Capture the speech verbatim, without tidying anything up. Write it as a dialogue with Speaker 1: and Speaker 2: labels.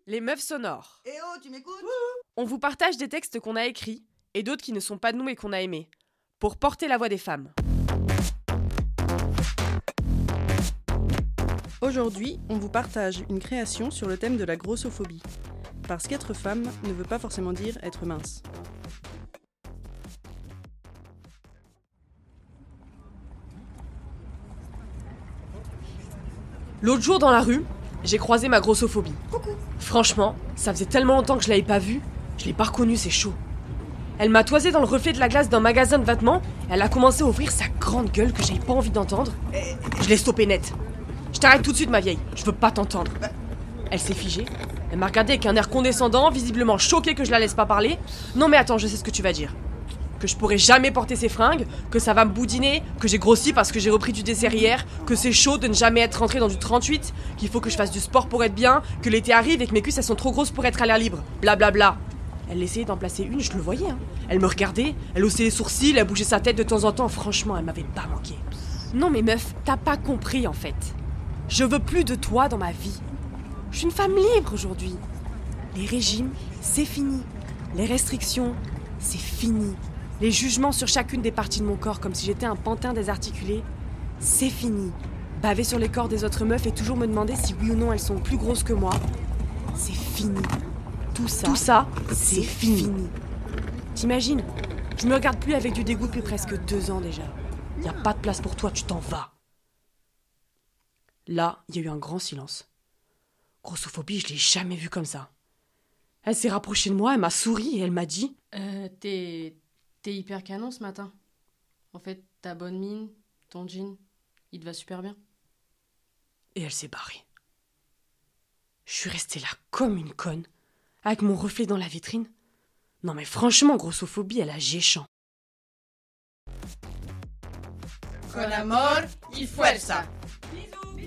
Speaker 1: Les meufs sonores.
Speaker 2: Eh oh, tu m'écoutes ?
Speaker 1: On vous partage des textes qu'on a écrits et d'autres qui ne sont pas de nous et qu'on a aimés, pour porter la voix des femmes.
Speaker 3: Aujourd'hui, on vous partage une création sur le thème de la grossophobie. Parce qu'être femme ne veut pas forcément dire être mince.
Speaker 1: L'autre jour dans la rue, j'ai croisé ma grossophobie.
Speaker 2: Coucou.
Speaker 1: Franchement, ça faisait tellement longtemps que je l'avais pas vue, je l'ai pas reconnue, c'est chaud. Elle m'a toisé dans le reflet de la glace d'un magasin de vêtements, et elle a commencé à ouvrir sa grande gueule que j'avais pas envie d'entendre. Je l'ai stoppée net. Je t'arrête tout de suite, ma vieille, je veux pas t'entendre. Elle s'est figée, elle m'a regardé avec un air condescendant, visiblement choquée que je la laisse pas parler. Non mais attends, je sais ce que tu vas dire. Que je pourrai jamais porter ces fringues, que ça va me boudiner, que j'ai grossi parce que j'ai repris du dessert hier, que c'est chaud de ne jamais être rentré dans du trente-huit, qu'il faut que je fasse du sport pour être bien, que l'été arrive et que mes cuisses elles sont trop grosses pour être à l'air libre. Blablabla. Bla bla. Elle essayait d'en placer une, je le voyais. Hein. Elle me regardait, elle haussait les sourcils, elle bougeait sa tête de temps en temps. Franchement, elle m'avait pas manqué. Non mais meuf, t'as pas compris en fait. Je veux plus de toi dans ma vie. Je suis une femme libre aujourd'hui. Les régimes, c'est fini. Les restrictions, c'est fini. Les jugements sur chacune des parties de mon corps comme si j'étais un pantin désarticulé, c'est fini. Baver sur les corps des autres meufs et toujours me demander si oui ou non elles sont plus grosses que moi, c'est fini. Tout ça, Tout ça c'est, c'est fini. fini. T'imagines ? Je me regarde plus avec du dégoût depuis presque deux ans déjà. Y a pas de place pour toi, tu t'en vas. Là, il y a eu un grand silence. Grossophobie, je l'ai jamais vue comme ça. Elle s'est rapprochée de moi, elle m'a souri et elle m'a dit
Speaker 4: Euh, t'es... T'es hyper canon ce matin. En fait, ta bonne mine, ton jean, il te va super bien.
Speaker 1: Et elle s'est barrée. Je suis restée là comme une conne, avec mon reflet dans la vitrine. Non mais franchement, grossophobie, elle a géchant.
Speaker 2: Con amor y fuerza.